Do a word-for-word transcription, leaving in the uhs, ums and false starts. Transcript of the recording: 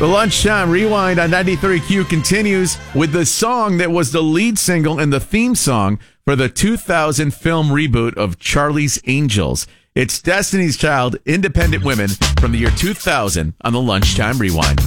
The Lunchtime Rewind on ninety-three Q continues with the song that was the lead single and the theme song for the two thousand film reboot of Charlie's Angels. It's Destiny's Child, Independent Women from the year two thousand on the Lunchtime Rewind.